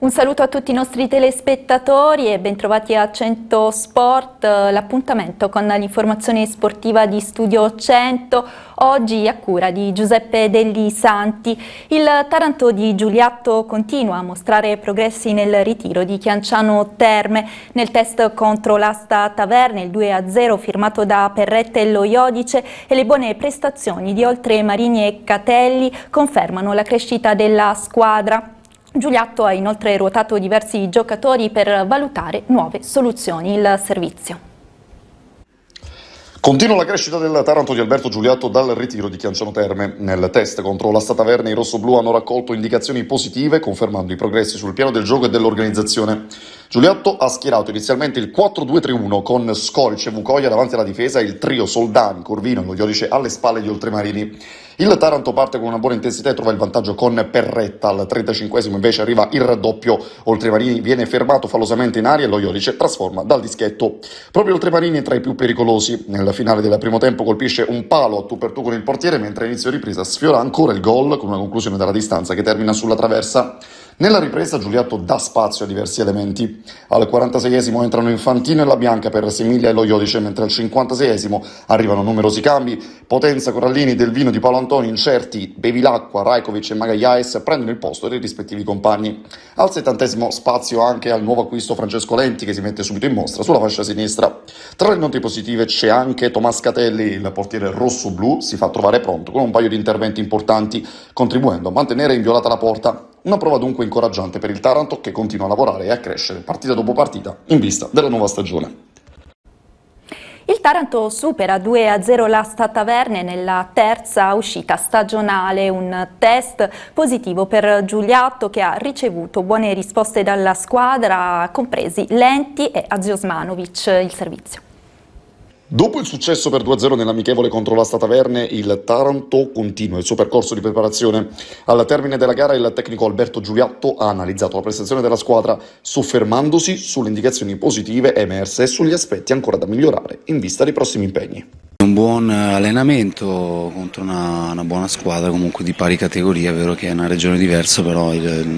Un saluto a tutti i nostri telespettatori e bentrovati a 100 Sport, l'appuntamento con l'informazione sportiva di Studio 100, oggi a cura di Giuseppe Degli Santi. Il Taranto di Giuliatto continua a mostrare progressi nel ritiro di Chianciano Terme. Nel test contro l'Asta Taverne, il 2-0 firmato da Perrette e Lo Iodice e le buone prestazioni di Oltremarini e Catelli confermano la crescita della squadra. Giuliatto ha inoltre ruotato diversi giocatori per valutare nuove soluzioni. Il servizio. Continua la crescita del Taranto di Alberto Giuliatto dal ritiro di Chianciano Terme. Nel test contro l'Asta Taverne i rossoblù hanno raccolto indicazioni positive, confermando i progressi sul piano del gioco e dell'organizzazione. Giuliatto ha schierato inizialmente il 4-2-3-1 con Scolic e Vucoia davanti alla difesa e il trio Soldani, Corvino e Lo Iodice alle spalle di Oltremarini. Il Taranto parte con una buona intensità e trova il vantaggio con Perretta. Al 35esimo invece arriva il raddoppio. Oltremarini viene fermato fallosamente in aria e Lo Iodice trasforma dal dischetto. Proprio Oltremarini è tra i più pericolosi. Nel finale del primo tempo colpisce un palo a tu per tu con il portiere, mentre a inizio ripresa sfiora ancora il gol con una conclusione dalla distanza che termina sulla traversa. Nella ripresa Giuliatto dà spazio a diversi elementi. Al 46esimo entrano Infantino e La Bianca per Semiglia e Lo Iodice, mentre al 56esimo arrivano numerosi cambi. Potenza, Corallini, Del Vino, Di Paolo Antoni, Incerti, Bevilacqua, Rajkovic e Magallaes prendono il posto dei rispettivi compagni. Al 70esimo spazio anche al nuovo acquisto Francesco Lenti, che si mette subito in mostra sulla fascia sinistra. Tra le note positive c'è anche Tomas Catelli, il portiere rosso-blu si fa trovare pronto con un paio di interventi importanti, contribuendo a mantenere inviolata la porta. Una prova dunque incoraggiante per il Taranto, che continua a lavorare e a crescere partita dopo partita in vista della nuova stagione. Il Taranto supera 2-0 l'Asta Taverne nella terza uscita stagionale, un test positivo per Giuliatto che ha ricevuto buone risposte dalla squadra, compresi Lenti e Aziosmanovic. Il servizio. Dopo il successo per 2-0 nell'amichevole contro l'Asta Taverne, il Taranto continua il suo percorso di preparazione. Al termine della gara il tecnico Alberto Giuliatto ha analizzato la prestazione della squadra, soffermandosi sulle indicazioni positive emerse e sugli aspetti ancora da migliorare in vista dei prossimi impegni. Un buon allenamento contro una buona squadra comunque di pari categoria, è vero che è una regione diversa, però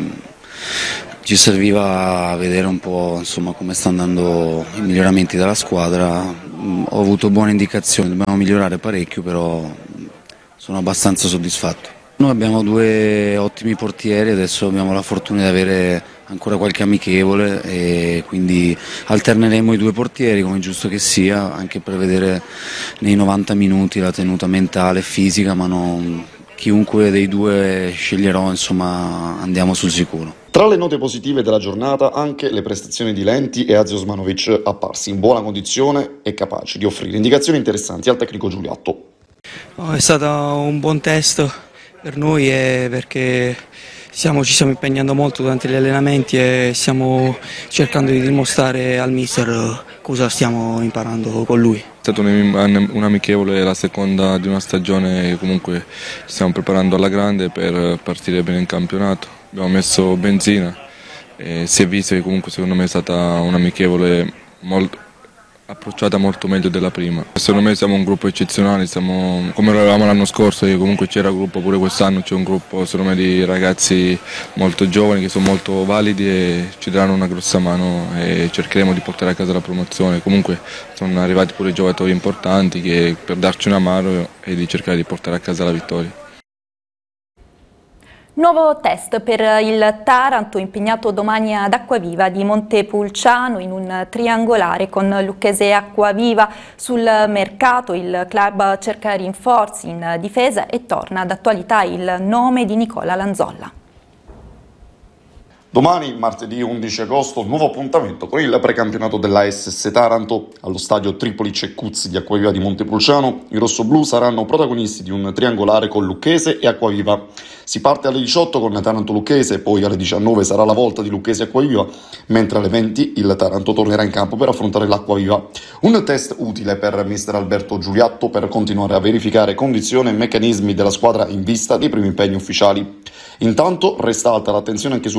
ci serviva vedere un po' insomma come sta andando i miglioramenti della squadra. Ho avuto buone indicazioni, dobbiamo migliorare parecchio, però sono abbastanza soddisfatto. Noi abbiamo due ottimi portieri, adesso abbiamo la fortuna di avere ancora qualche amichevole e quindi alterneremo i due portieri come è giusto che sia, anche per vedere nei 90 minuti la tenuta mentale e fisica, ma chiunque dei due sceglierò, insomma andiamo sul sicuro. Tra le note positive della giornata anche le prestazioni di Lenti e Aziosmanovic, apparsi in buona condizione e capaci di offrire indicazioni interessanti al tecnico Giuliatto. È stato un buon test per noi perché ci stiamo impegnando molto durante gli allenamenti e stiamo cercando di dimostrare al mister cosa stiamo imparando con lui. È stata un'amichevole, la seconda di una stagione, comunque ci stiamo preparando alla grande per partire bene in campionato. Abbiamo messo benzina e si è visto che comunque secondo me è stata un'amichevole approcciata molto meglio della prima. Secondo me siamo un gruppo eccezionale, come lo eravamo l'anno scorso, che comunque c'era gruppo pure quest'anno, c'è un gruppo secondo me di ragazzi molto giovani che sono molto validi e ci daranno una grossa mano e cercheremo di portare a casa la promozione. Comunque sono arrivati pure giocatori importanti per darci una mano e di cercare di portare a casa la vittoria. Nuovo test per il Taranto, impegnato domani ad Acquaviva di Montepulciano in un triangolare con Lucchese e Acquaviva. Sul mercato il club cerca rinforzi in difesa e torna d'attualità il nome di Nicola Lanzolla. Domani, martedì 11 agosto, nuovo appuntamento con il precampionato della SS Taranto allo stadio Tripoli Cecuzzi di Acquaviva di Montepulciano. I rossoblù saranno protagonisti di un triangolare con Lucchese e Acquaviva. Si parte alle 18 con Taranto Lucchese, poi alle 19 sarà la volta di Lucchese e Acquaviva, mentre alle 20 il Taranto tornerà in campo per affrontare l'Acquaviva. Un test utile per mister Alberto Giuliatto per continuare a verificare condizioni e meccanismi della squadra in vista dei primi impegni ufficiali. Intanto resta alta l'attenzione anche